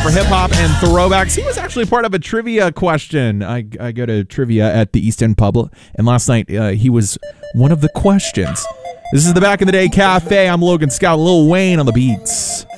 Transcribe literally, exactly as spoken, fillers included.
for hip-hop and throwbacks. He was actually part of a trivia question. I, I go to trivia at the East End Pub, and last night uh, he was one of the questions. This is the Back in the Day Cafe. I'm Logan Scott, Lil Wayne on the beats.